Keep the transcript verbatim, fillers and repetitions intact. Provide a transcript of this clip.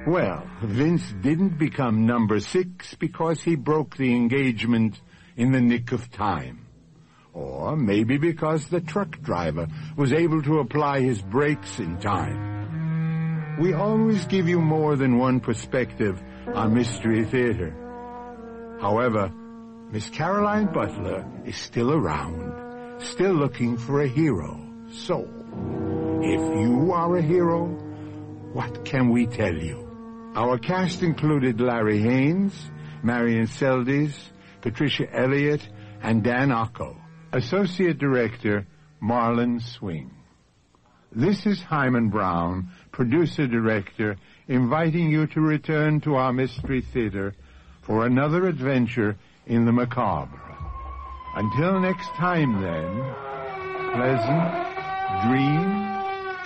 Well, Vince didn't become number six because he broke the engagement in the nick of time. Or maybe because the truck driver was able to apply his brakes in time. We always give you more than one perspective on Mystery Theater. However, Miss Caroline Butler is still around, still looking for a hero. So, if you are a hero, what can we tell you? Our cast included Larry Haynes, Marion Seldes, Patricia Elliott, and Dan Ocko. Associate Director, Marlon Swing. This is Hyman Brown, Producer-Director, inviting you to return to our Mystery Theater for another adventure in the macabre. Until next time, then, pleasant dreams